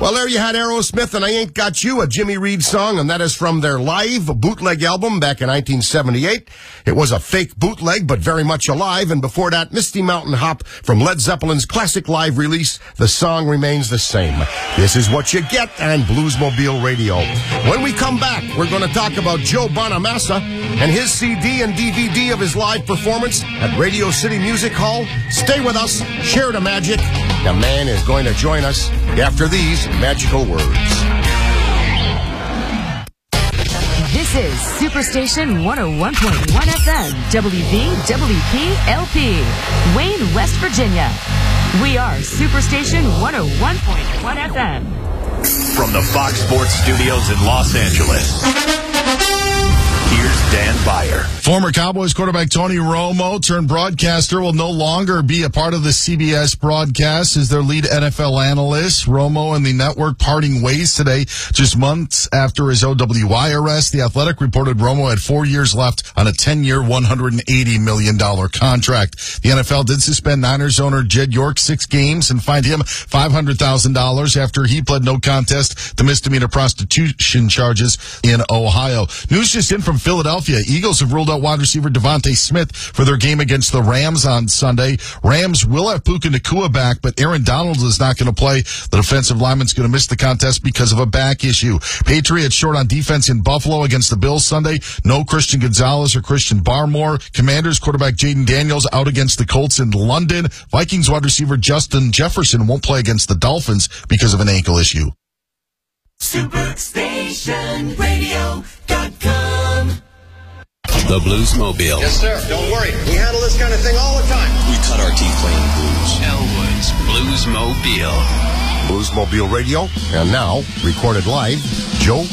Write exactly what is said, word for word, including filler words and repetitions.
Well, there you had Aerosmith and I Ain't Got You, a Jimmy Reed song, and that is from their live bootleg album back in nineteen seventy-eight. It was a fake bootleg, but very much alive, and before that, Misty Mountain Hop from Led Zeppelin's classic live release. The song remains the same. This is what you get on Bluesmobile Radio. When we come back, we're going to talk about Joe Bonamassa and his C D and D V D of his live performance at Radio City Music Hall. Stay with us, share the magic. The man is going to join us after these magical words. This is Superstation one oh one point one F M, W V W P L P, Wayne, West Virginia. We are Superstation one oh one point one F M. From the Fox Sports Studios in Los Angeles, here's Dan Beyer. Former Cowboys quarterback Tony Romo, turned broadcaster, will no longer be a part of the C B S broadcast as their lead N F L analyst. Romo and the network parting ways today, just months after his O W I arrest. The Athletic reported Romo had four years left on a ten-year, one hundred eighty million dollars contract. The N F L did suspend Niners owner Jed York six games and fined him five hundred thousand dollars after he pled no contest to misdemeanor prostitution charges in Ohio. News just in from Philadelphia. Eagles have ruled out wide receiver Devontae Smith for their game against the Rams on Sunday. Rams will have Puka Nacua back, but Aaron Donald is not going to play. The defensive lineman's going to miss the contest because of a back issue. Patriots short on defense in Buffalo against the Bills Sunday. No Christian Gonzalez or Christian Barmore. Commanders quarterback Jaden Daniels out against the Colts in London. Vikings wide receiver Justin Jefferson won't play against the Dolphins because of an ankle issue. Superstation Radio dot com. The Bluesmobile. Yes, sir. Don't worry. We handle this kind of thing all the time. We cut our teeth playing blues. Elwood's Bluesmobile. Bluesmobile Radio, and now, recorded live, Joe